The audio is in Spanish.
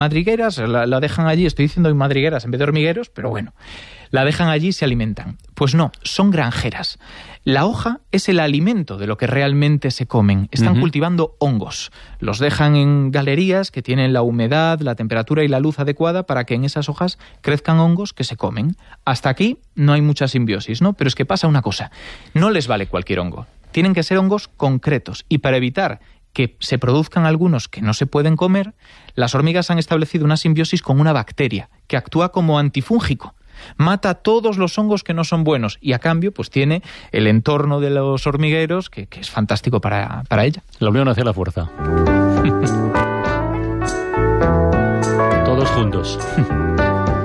madrigueras, la dejan allí, estoy diciendo en madrigueras en vez de hormigueros, pero bueno, la dejan allí y se alimentan. Pues no, son granjeras. La hoja es el alimento de lo que realmente se comen. Están cultivando hongos. Los dejan en galerías que tienen la humedad, la temperatura y la luz adecuada para que en esas hojas crezcan hongos que se comen. Hasta aquí no hay mucha simbiosis, ¿no? Pero es que pasa una cosa. No les vale cualquier hongo. Tienen que ser hongos concretos. Y para evitar que se produzcan algunos que no se pueden comer, las hormigas han establecido una simbiosis con una bacteria que actúa como antifúngico. Mata todos los hongos que no son buenos y a cambio pues tiene el entorno de los hormigueros que es fantástico para ella. La unión hace la fuerza. Todos juntos.